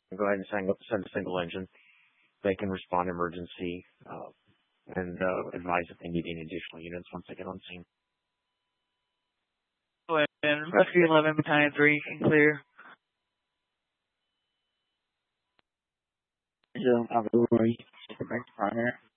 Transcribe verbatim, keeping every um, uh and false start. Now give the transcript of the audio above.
Go ahead and send, send a single engine. They can respond to emergency uh, and uh, advise if they need any additional units once they get on scene. And Rescue eleven, Battalion three, can clear. Zero, Alpha, Roy, back to primary.